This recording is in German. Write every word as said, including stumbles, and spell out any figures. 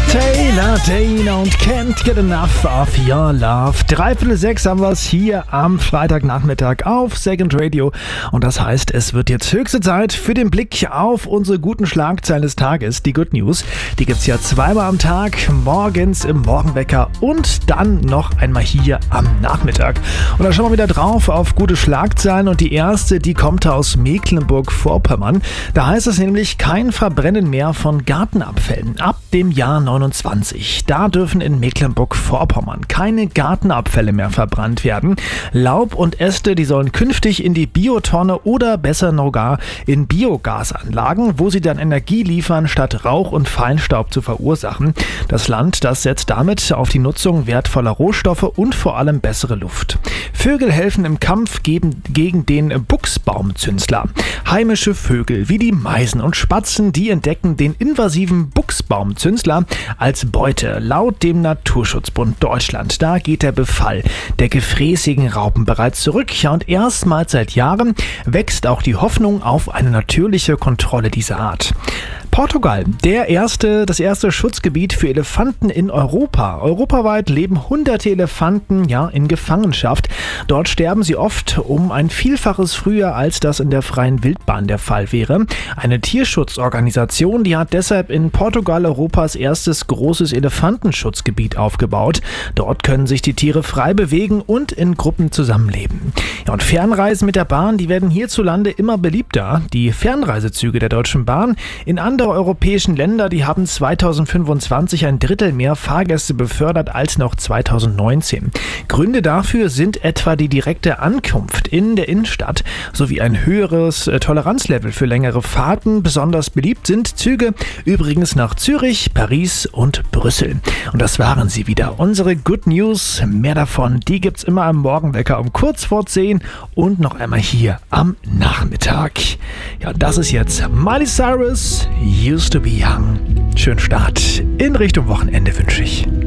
Taylor Dayne und Can't Get Enough of Your Love. Dreiviertel sechs haben wir es hier am Freitagnachmittag auf Second Radio. Und das heißt, es wird jetzt höchste Zeit für den Blick auf unsere guten Schlagzeilen des Tages, die Good News. Die gibt's ja zweimal am Tag, morgens im Morgenwecker und dann noch einmal hier am Nachmittag. Und da schauen wir wieder drauf auf gute Schlagzeilen. Und die erste, die kommt aus Mecklenburg-Vorpommern. Da heißt es nämlich kein Verbrennen mehr von Gartenabfällen ab dem Jahr neunundzwanzig. Da dürfen in Mecklenburg-Vorpommern keine Gartenabfälle mehr verbrannt werden. Laub und Äste, die sollen künftig in die Biotonne oder besser noch gar in Biogasanlagen, wo sie dann Energie liefern, statt Rauch und Feinstaub zu verursachen. Das Land, das setzt damit auf die Nutzung wertvoller Rohstoffe und vor allem bessere Luft. Vögel helfen im Kampf gegen, gegen den Buchsbaumzünsler. Heimische Vögel wie die Meisen und Spatzen, die entdecken den invasiven Buchsbaumzünsler als Beute. Laut dem Naturschutzbund Deutschland, da geht der Befall der gefräßigen Raupen bereits zurück. Ja, und erstmals seit Jahren wächst auch die Hoffnung auf eine natürliche Kontrolle dieser Art. Portugal, der erste, das erste Schutzgebiet für Elefanten in Europa. Europaweit leben hunderte Elefanten ja, in Gefangenschaft. Dort sterben sie oft um ein Vielfaches früher, als das in der freien Wildbahn der Fall wäre. Eine Tierschutzorganisation, die hat deshalb in Portugal Europas erstes großes Elefantenschutzgebiet aufgebaut. Dort können sich die Tiere frei bewegen und in Gruppen zusammenleben. Ja, und Fernreisen mit der Bahn, die werden hierzulande immer beliebter. Die Fernreisezüge der Deutschen Bahn in anderen Andere europäischen Länder, die haben zweitausendfünfundzwanzig ein Drittel mehr Fahrgäste befördert als noch zweitausendneunzehn. Gründe dafür sind etwa die direkte Ankunft in der Innenstadt sowie ein höheres Toleranzlevel für längere Fahrten. Besonders beliebt sind Züge übrigens nach Zürich, Paris und Brüssel. Und das waren sie wieder. Unsere Good News, mehr davon, die gibt's immer am Morgenwecker um kurz vor zehn und noch einmal hier am Nachmittag. Ja, das ist jetzt Miley Cyrus, Used to be Young. Schönen Start in Richtung Wochenende wünsche ich.